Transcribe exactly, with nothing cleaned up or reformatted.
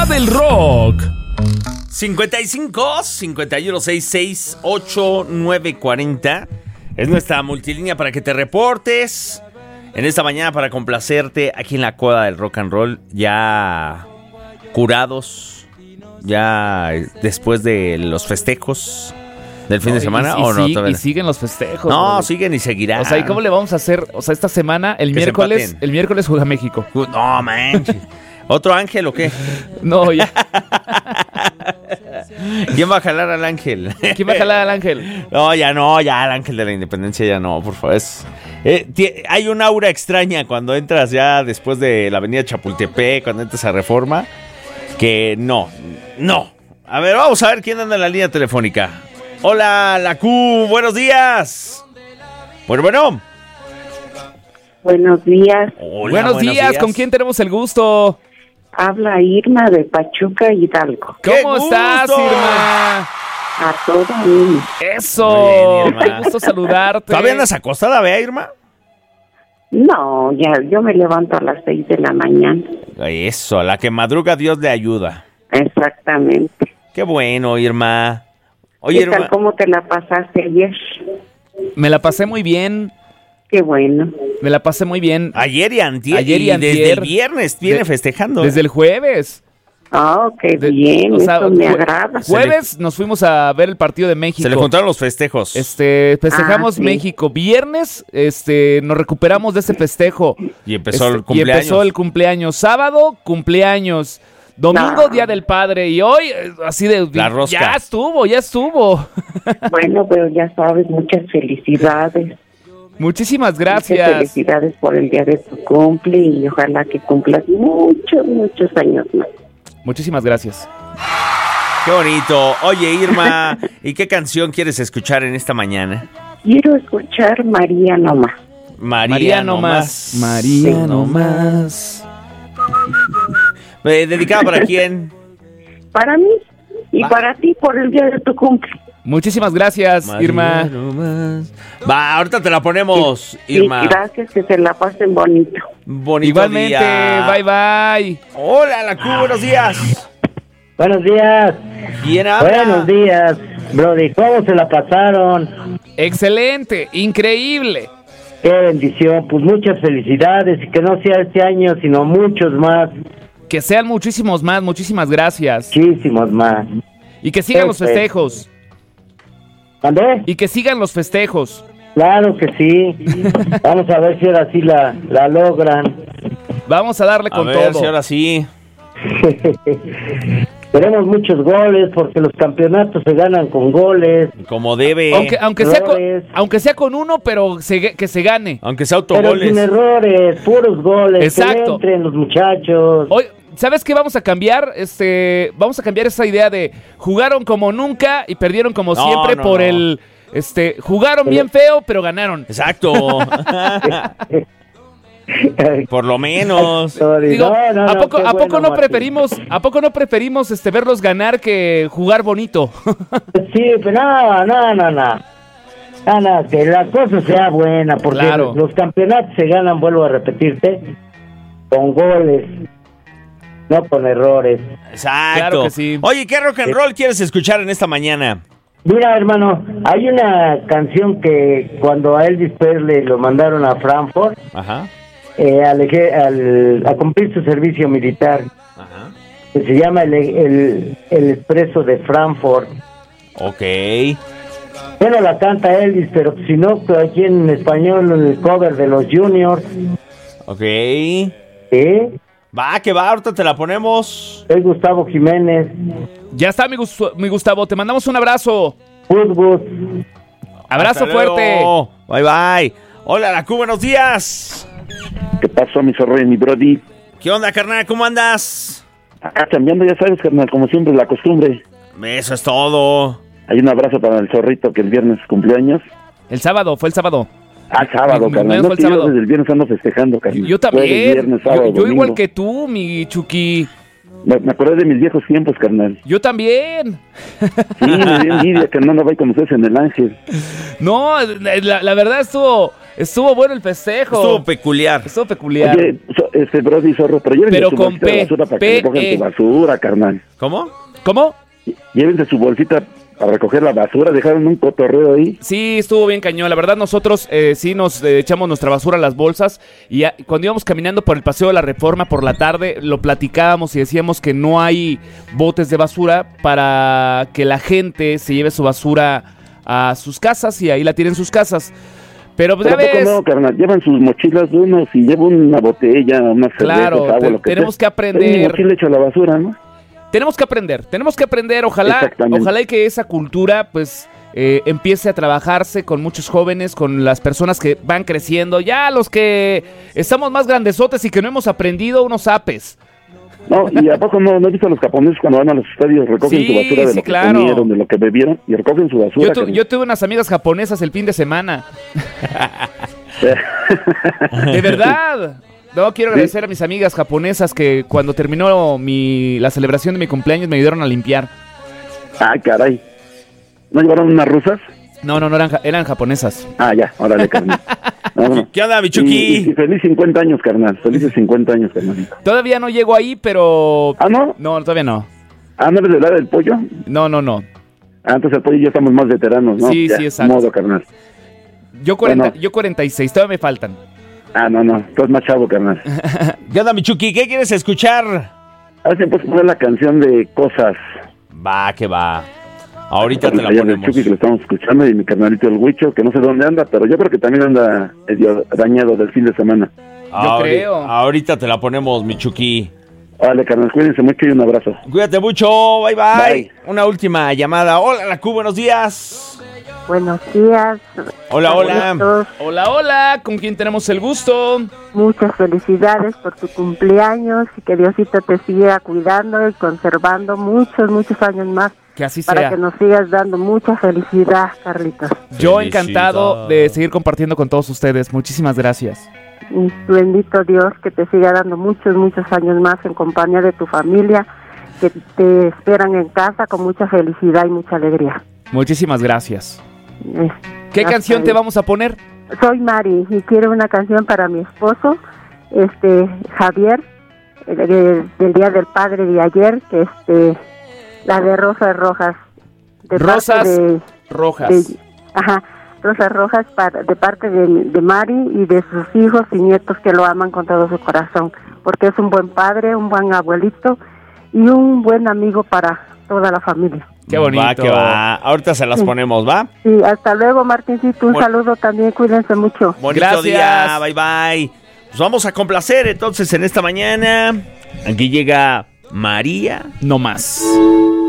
Cueva del Rock. cincuenta y cinco, cincuenta y uno, sesenta y seis, ochenta y nueve cuarenta es nuestra multilínea para que te reportes en esta mañana para complacerte aquí en la Cueva del Rock and Roll, ya curados, ya después de los festejos del fin No, de semana, y, y, ¿o no? sí, Todavía y no? siguen los festejos. No, brother. siguen y seguirán. O sea, ¿y cómo le vamos a hacer? O sea, esta semana, el Que se miércoles, empaten. el miércoles juega México. No, manches. ¿Otro ángel o qué? No, ya. ¿Quién va a jalar al ángel? ¿Quién va a jalar al ángel? No, ya no, ya el ángel de la independencia ya no, por favor. Es, eh, tie- hay un aura extraña cuando entras ya después de la avenida Chapultepec, cuando entras a Reforma, que no, no. A ver, vamos a ver quién anda en la línea telefónica. Hola, la Q, buenos días. Bueno, bueno. Buenos días, Hola, buenos, días. ¿Con quién tenemos el gusto? habla Irma de Pachuca, Hidalgo. ¡Qué ¿Cómo estás, gusto! Irma? A toda mí. Eso. Muy bien, Irma. Qué gusto saludarte. ¿Todavía andas acostada, vea, Irma? No, ya, yo me levanto a las seis de la mañana. Eso, a la que madruga Dios le ayuda. Exactamente. Qué bueno, Irma. Oye, ¿Qué tal? Irma. ¿Cómo te la pasaste ayer? Me la pasé muy bien. Qué bueno. Me la pasé muy bien. Ayer y antier. Ayer y y desde antier. el viernes viene De- festejando. Desde el jueves. Oh, qué De- bien, o sea, eso me jue- agrada. Jueves nos fuimos a ver el partido de México. Se le juntaron los festejos. Este, festejamos Ah, sí. México. Viernes, este, nos recuperamos de ese festejo. Y empezó Este, el cumpleaños. Y empezó el cumpleaños. Sábado, cumpleaños. Domingo, No. Día del Padre. Y hoy, eh, así de... La rosca. Ya estuvo, ya estuvo. Bueno, pero ya sabes, muchas felicidades. Muchísimas Muchas gracias. felicidades por el día de tu cumple y ojalá que cumplas muchos, muchos años más. Muchísimas gracias. Qué bonito. Oye, Irma, ¿y qué canción quieres escuchar en esta mañana? Quiero escuchar María nomás. María, María no no más. más. María Sí. no más. Eh, ¿Dedicada para quién? Para mí y Va. para ti por el día de tu cumple. Muchísimas gracias, María Irma. no más. Va, ahorita te la ponemos, Sí, Irma. gracias, que se la pasen bonito. Bonito Igualmente, día. bye bye. Hola, la Q, buenos días. Buenos días, ¿Quién habla? buenos días, Brody. ¿Cómo se la pasaron? Excelente, increíble. Qué bendición, pues muchas felicidades y que no sea este año, sino muchos más, Que sean muchísimos más, muchísimas gracias. muchísimos más. Y que sigan los Perfecto. festejos. ¿Mandé? Y que sigan los festejos. Claro que sí. Vamos a ver si ahora sí la, la logran. Vamos a darle A con ver todo. si ahora sí. Queremos muchos goles porque los campeonatos se ganan con goles. Como debe. Aunque, aunque, sea con, Errores. aunque sea con uno, pero se- que se gane. Aunque sea Pero autogoles. sin errores, puros goles. Exacto. Que le entren los muchachos. Hoy, ¿sabes qué vamos a cambiar? Este, vamos a cambiar esa idea de jugaron como nunca y perdieron como No, siempre no, por no. el este, jugaron bien feo, pero ganaron. Exacto. Por lo menos. Sorry. Digo, No, no, ¿a no, poco, qué ¿a poco bueno, no Martín. preferimos, a poco no preferimos este verlos ganar que jugar bonito? Sí, pero no, no, no, no. No, no, que la cosa sea buena, porque Claro. los campeonatos se ganan, vuelvo a repetirte, con goles, no con errores. Exacto. Claro que sí. Oye, ¿qué rock and roll quieres escuchar en esta mañana? Mira, hermano, hay una canción que cuando a Elvis Presley lo mandaron a Frankfurt Ajá. eh, al eje- al- a cumplir su servicio militar, Ajá. que se llama el, el, el Expreso de Frankfurt. Ok. Bueno, la canta Elvis, pero si no, aquí en español el cover de los Juniors. Ok. ¿Eh? Va, que va, ahorita te la ponemos. Soy Gustavo Jiménez. Ya está, mi, Gus- mi Gustavo. Te mandamos un abrazo. Good, good. Abrazo Hasta luego. fuerte. Bye, bye. Hola, la Q, buenos días. ¿Qué pasó, mi zorro y mi brody? ¿Qué onda, carnal? ¿Cómo andas? Acá cambiando, ya sabes, carnal, como siempre, la costumbre. Eso es todo. Hay un abrazo para el zorrito que el viernes cumpleaños. El sábado, fue el sábado. Ah, sábado, Mi- mi carnal. cumpleaños No, fue el que yo sábado. desde el viernes ando festejando, carnal. Yo Jueves, también. viernes, sábado, yo yo domingo. igual que tú, mi Chucky. Me, me acordé de mis viejos tiempos, carnal. Yo también. Sí, me dio envidia que no andaba ahí con ustedes en el Ángel. No, la, la verdad estuvo Estuvo bueno el festejo. Estuvo peculiar. Estuvo peculiar. Oye, so- este Brody Zorro, pero llévense Pero su con bolsita de P, basura para P, que recojan E. su basura, carnal. ¿Cómo? ¿Cómo? Llévense su bolsita para recoger la basura, dejaron un cotorreo ahí. Sí, estuvo bien cañón. La verdad, nosotros eh, sí nos eh, echamos nuestra basura a las bolsas. Y ya, cuando íbamos caminando por el Paseo de la Reforma por la tarde, lo platicábamos y decíamos que no hay botes de basura para que la gente se lleve su basura a sus casas y ahí la tienen en sus casas. Pero pues, Pero ya ¿a poco ves, no, carnal? Llevan sus mochilas de uno, si lleva una botella, una cerveza, Claro, agua, te- lo que tenemos sea. que aprender. En mi mochila echo a la basura, ¿no? tenemos que aprender, tenemos que aprender. Ojalá, Exactamente. ojalá y que esa cultura, pues, eh, empiece a trabajarse con muchos jóvenes, con las personas que van creciendo. Ya los que estamos más grandesotes y que no hemos aprendido, unos apes. No, y ¿a poco no, no he visto a los japoneses cuando van a los estadios, recogen Sí, su basura de sí, lo que claro. comieron, de lo que bebieron, y recogen su basura? Yo, tu- carnal. yo tuve unas amigas japonesas el fin de semana. De verdad. No, quiero agradecer a mis amigas japonesas que cuando terminó mi, la celebración de mi cumpleaños me ayudaron a limpiar. Ah, caray. ¿No llevaron unas rusas? No, no, no eran, ja- eran japonesas. Ah, ya, órale, carnal. No, no. ¿Qué onda, Y, y- Michuki? y feliz cincuenta años, carnal. Felices cincuenta años, carnal. Todavía no llego ahí, pero... Ah, ¿no? No, todavía no. Ah, ¿no eres del área del pollo? No, no, no. Ah, entonces el pollo ya estamos más veteranos, ¿no? Sí, Ya, sí, exacto. Modo, carnal. Yo, cuarenta, Bueno. yo cuarenta y seis, todavía me faltan. Ah, no, no, estás más chavo, carnal. ¿Qué onda, Michuki? ¿Qué quieres escuchar? A ver si me puedes poner la canción de Cosas. Va, que va. Ahorita te la Allá del ponemos. Chucky, que lo estamos escuchando, y mi carnalito el Huicho, que no sé dónde anda, pero yo creo que también anda medio dañado del fin de semana. Ahori- creo. Ahorita te la ponemos, Michuki. Vale, carnal, cuídense mucho y un abrazo. Cuídate mucho, bye, bye Bye. Una última llamada. Hola, la Q, buenos días. Buenos días. Hola, hola. Abuelitos, Hola, hola, ¿con quién tenemos el gusto? muchas felicidades por tu cumpleaños y que Diosito te siga cuidando y conservando muchos, muchos años más Que así para sea. que nos sigas dando mucha felicidad, Carlitos. Yo Felicidad. encantado de seguir compartiendo con todos ustedes. Muchísimas gracias. Y bendito Dios que te siga dando muchos, muchos años más en compañía de tu familia, que te esperan en casa con mucha felicidad y mucha alegría. Muchísimas gracias. Eh, ¿Qué hasta canción te ahí. vamos a poner? Soy Mari y quiero una canción para mi esposo, este Javier, eh, de- del Día del Padre de ayer, que este la de Rosas Rojas. De Rosas parte de, Rojas. de- ajá, Rosas Rojas para, de parte de, de Mari y de sus hijos y nietos que lo aman con todo su corazón, porque es un buen padre, un buen abuelito y un buen amigo para toda la familia. Qué bonito. Va, que va. Ahorita se las Sí. ponemos, ¿va? Y hasta luego, Martincito, un Bueno. saludo también, cuídense mucho. Bonito Gracias. día, bye, bye. Pues vamos a complacer entonces en esta mañana. Aquí llega María. No más.